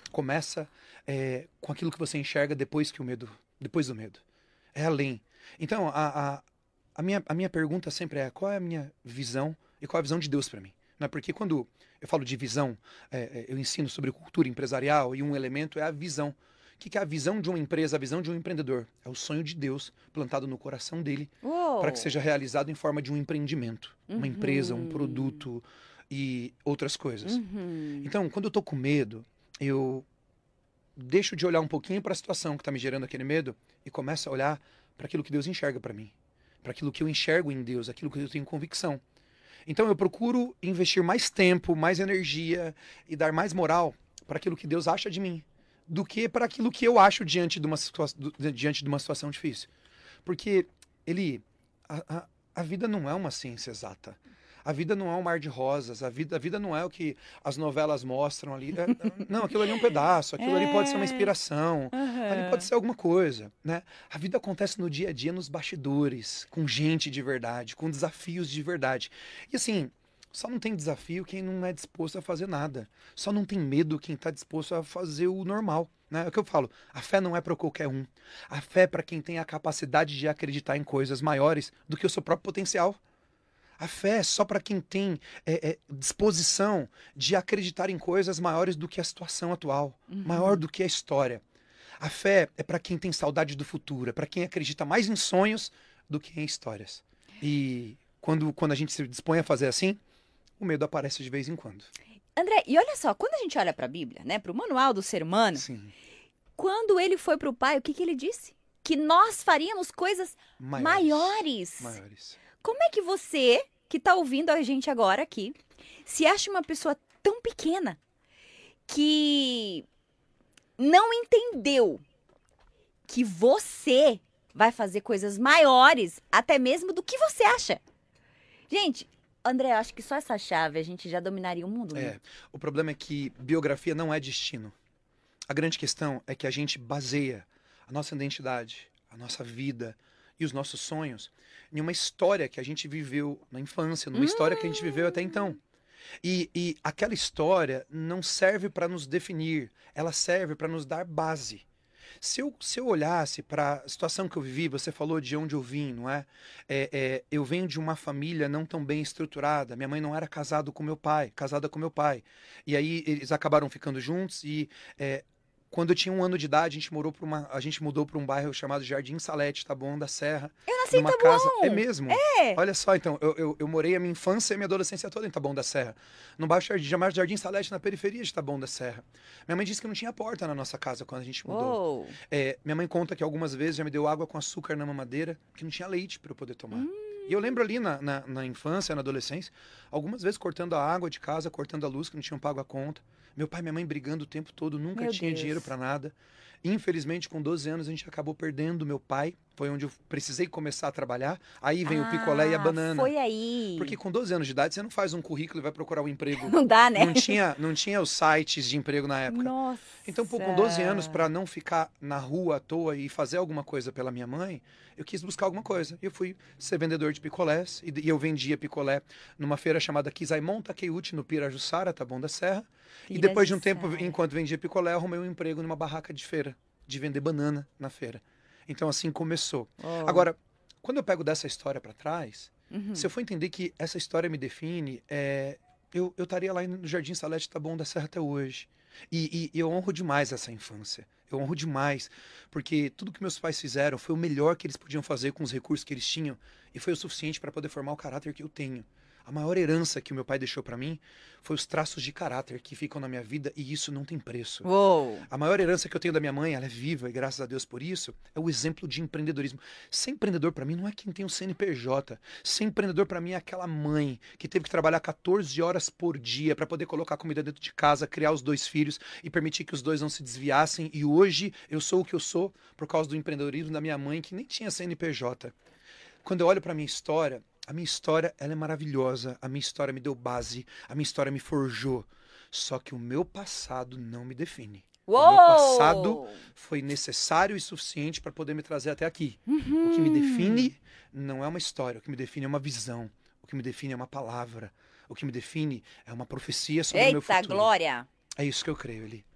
começa com aquilo que você enxerga depois do medo. É além. Então, a minha pergunta sempre é: qual é a minha visão e qual é a visão de Deus para mim? Não é porque quando eu falo de visão, eu ensino sobre cultura empresarial e um elemento é a visão. O que é a visão de uma empresa, a visão de um empreendedor? É o sonho de Deus plantado no coração dele para que Uou! seja realizado em forma de um empreendimento, uma empresa, um Uhum. produto e outras coisas. Uhum. Então, quando eu tô com medo, eu deixo de olhar um pouquinho para a situação que está me gerando aquele medo e começo a olhar para aquilo que Deus enxerga para mim, para aquilo que eu enxergo em Deus, aquilo que eu tenho convicção. Então eu procuro investir mais tempo, mais energia e dar mais moral para aquilo que Deus acha de mim, do que para aquilo que eu acho diante de uma situação difícil. Porque ele, a vida não é uma ciência exata. A vida não é um mar de rosas, a vida não é o que as novelas mostram ali. Não, aquilo ali é um pedaço, aquilo ali pode ser uma É. inspiração, ali pode Aham. ser alguma coisa, né? A vida acontece no dia a dia, nos bastidores, com gente de verdade, com desafios de verdade. E assim, só não tem desafio quem não é disposto a fazer nada. Só não tem medo quem está disposto a fazer o normal. Né? É o que eu falo, a fé não é para qualquer um. A fé é para quem tem a capacidade de acreditar em coisas maiores do que o seu próprio potencial. A fé é só para quem tem disposição de acreditar em coisas maiores do que a situação atual, maior Uhum. do que a história. A fé é para quem tem saudade do futuro, é para quem acredita mais em sonhos do que em histórias. E quando a gente se dispõe a fazer assim, o medo aparece de vez em quando. André, e olha só, quando a gente olha para a Bíblia, né, para o manual do ser humano, Sim, quando ele foi para o Pai, o que que ele disse? Que nós faríamos coisas maiores. maiores. Maiores. Como é que você, que está ouvindo a gente agora aqui, se acha uma pessoa tão pequena que não entendeu que você vai fazer coisas maiores, até mesmo do que você acha? Gente, André, eu acho que só essa chave a gente já dominaria o mundo, né? O problema é que biografia não é destino. A grande questão é que a gente baseia a nossa identidade, a nossa vida e os nossos sonhos em uma história que a gente viveu na infância, numa história que a gente viveu até então. Hum. E aquela história não serve para nos definir, ela serve para nos dar base. Se eu olhasse para a situação que eu vivi, você falou de onde eu vim, não é? Eu venho de uma família não tão bem estruturada. Minha mãe não era casada com meu pai. E aí eles acabaram ficando juntos e quando eu tinha 1 ano de idade, a gente mudou para um bairro chamado Jardim Salete, Taboão da Serra, Eu nasci em numa casa. É Taboão! mesmo? É! Olha só, então, eu morei a minha infância e minha adolescência toda em Taboão da Serra. No bairro chamado Jardim Salete, na periferia de Taboão da Serra. Minha mãe disse que não tinha porta na nossa casa quando a gente mudou. Uou! Minha mãe conta que algumas vezes já me deu água com açúcar na mamadeira, que não tinha leite para eu poder tomar. E eu lembro Hum, ali na infância, na adolescência, algumas vezes cortando a água de casa, cortando a luz, que não tinham pago a conta. Meu pai e minha mãe brigando o tempo todo, nunca meu tinha dinheiro Deus. para nada. Infelizmente, com 12 anos, a gente acabou perdendo meu pai. Foi onde eu precisei começar a trabalhar. Aí vem o picolé e a Ah, banana. foi aí. Porque com 12 anos de idade, você não faz um currículo e vai procurar um emprego. Não dá, né? Não tinha os sites de emprego na época. Então, pô, com 12 anos, Nossa. para não ficar na rua à toa e fazer alguma coisa pela minha mãe, eu quis buscar alguma coisa. Eu fui ser vendedor de picolés e eu vendia picolé numa feira chamada Kisaimon Takeuchi, no Pirajussara, Taboão da Serra. E depois de um tempo, Pirajussara. enquanto vendia picolé, eu arrumei um emprego numa barraca de feira, de vender banana na feira. Então, assim começou. Oh. Agora, quando eu pego dessa história para trás, se Uhum. eu for entender que essa história me define, eu estaria lá no Jardim Salete Taboão da Serra até hoje. E eu honro demais essa infância. Eu honro demais, porque tudo que meus pais fizeram foi o melhor que eles podiam fazer com os recursos que eles tinham e foi o suficiente para poder formar o caráter que eu tenho. A maior herança que o meu pai deixou para mim foi os traços de caráter que ficam na minha vida e isso não tem preço. Uou. A maior herança que eu tenho da minha mãe, ela é viva e graças a Deus por isso, é o exemplo de empreendedorismo. Ser empreendedor para mim não é quem tem um CNPJ. Ser empreendedor para mim é aquela mãe que teve que trabalhar 14 horas por dia para poder colocar comida dentro de casa, criar os 2 filhos e permitir que os dois não se desviassem. E hoje eu sou o que eu sou por causa do empreendedorismo da minha mãe, que nem tinha CNPJ. Quando eu olho para a minha história ela é maravilhosa. A minha história me deu base, a minha história me forjou. Só que o meu passado não me define. O meu passado Uou. foi necessário e suficiente para poder me trazer até aqui. O que me Uhum. define não é uma história, o que me define é uma visão, o que me define é uma palavra, o que me define é uma profecia sobre o meu Eita, futuro. Glória. É isso que eu creio, Eli.